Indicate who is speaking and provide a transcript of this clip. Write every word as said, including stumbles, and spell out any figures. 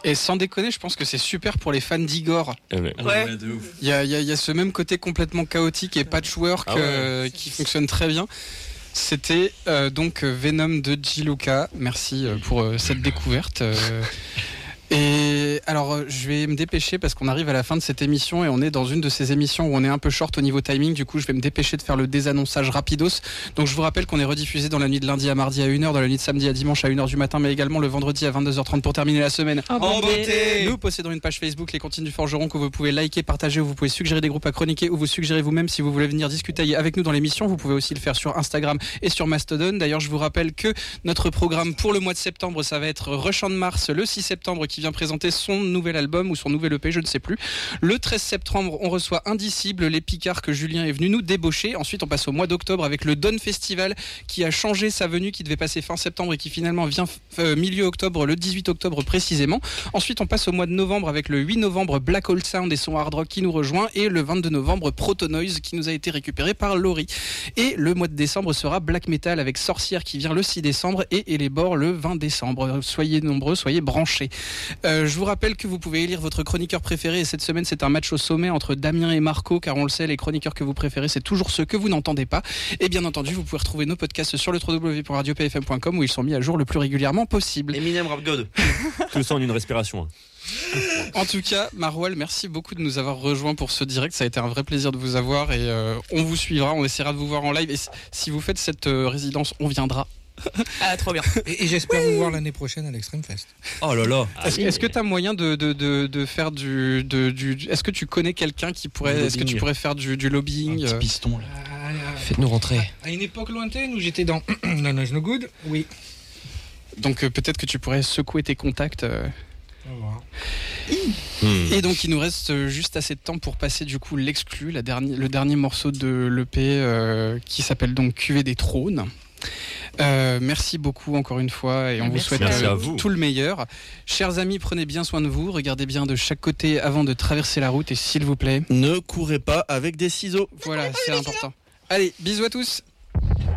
Speaker 1: Et sans déconner, je pense que c'est super pour les fans d'Igor.
Speaker 2: Ouais.
Speaker 3: Ouais.
Speaker 1: Il y a, il y a, il y a ce même côté complètement chaotique et patchwork ah ouais. euh, qui fonctionne très bien. C'était euh, donc Venom de Gianluca. Merci euh, pour euh, cette découverte. Euh, Et alors, je vais me dépêcher parce qu'on arrive à la fin de cette émission et on est dans une de ces émissions où on est un peu short au niveau timing. Du coup, je vais me dépêcher de faire le désannonçage rapidos. Donc, je vous rappelle qu'on est rediffusé dans la nuit de lundi à mardi à une heure, dans la nuit de samedi à dimanche à une heure du matin, mais également le vendredi à vingt-deux heures trente pour terminer la semaine.
Speaker 3: En beauté.
Speaker 1: Nous possédons une page Facebook, Les Cantines du Forgeron, que vous pouvez liker, partager, où vous pouvez suggérer des groupes à chroniquer, ou vous suggérer vous-même si vous voulez venir discuter avec nous dans l'émission. Vous pouvez aussi le faire sur Instagram et sur Mastodon. D'ailleurs, je vous rappelle que notre programme pour le mois de septembre, ça va être Rush on Mars le six septembre qui vient présenter son nouvel album ou son nouvel E P, je ne sais plus. Le treize septembre, on reçoit Indicible, les Picards que Julien est venu nous débaucher. Ensuite, on passe au mois d'octobre avec le Don Festival qui a changé sa venue, qui devait passer fin septembre et qui finalement vient euh, milieu octobre, le dix-huit octobre précisément. Ensuite, on passe au mois de novembre avec le huit novembre Black Hole Sound et son hard rock qui nous rejoint, et le vingt-deux novembre Protonoise qui nous a été récupéré par Laurie. Et le mois de décembre sera Black Metal avec Sorcière qui vient le six décembre et Elébor le vingt décembre. Soyez nombreux, soyez branchés. Euh, je vous rappelle que vous pouvez élire votre chroniqueur préféré, et cette semaine c'est un match au sommet entre Damien et Marco, car on le sait, les chroniqueurs que vous préférez c'est toujours ceux que vous n'entendez pas. Et bien entendu, vous pouvez retrouver nos podcasts sur le w w w point radio p f m point com où ils sont mis à jour le plus régulièrement possible.
Speaker 3: Eminem Rap God.
Speaker 2: Tout ça en une respiration.
Speaker 1: En tout cas, Maroual, merci beaucoup de nous avoir rejoints pour ce direct. Ça a été un vrai plaisir de vous avoir, et euh, on vous suivra, on essaiera de vous voir en live. Et si vous faites cette euh, résidence, on viendra.
Speaker 3: Ah, trop bien.
Speaker 4: Et, et j'espère oui. vous voir l'année prochaine à l'Extreme Fest.
Speaker 2: Oh là là.
Speaker 1: Ah, est-ce, oui, est-ce que tu as moyen de, de, de, de faire du, de, du. Est-ce que tu connais quelqu'un qui pourrait. Est-ce que tu pourrais faire du, du lobbying?
Speaker 5: Un petit piston là.
Speaker 4: Ah, ah,
Speaker 5: Faites-nous rentrer.
Speaker 4: À, à une époque lointaine où j'étais dans No Noise No Good, oui.
Speaker 1: Donc euh, peut-être que tu pourrais secouer tes contacts. Euh...
Speaker 4: Au revoir.
Speaker 1: Mmh. Et donc il nous reste juste assez de temps pour passer du coup l'exclu, la dernière, le dernier morceau de l'E P euh, qui s'appelle donc Cuvée des Trônes. Euh, merci beaucoup encore une fois, et on merci vous souhaite euh, vous. tout le meilleur. Chers amis, prenez bien soin de vous, regardez bien de chaque côté avant de traverser la route, et s'il vous plaît,
Speaker 6: ne courez pas avec des ciseaux.
Speaker 1: Voilà, c'est important. Allez, bisous à tous.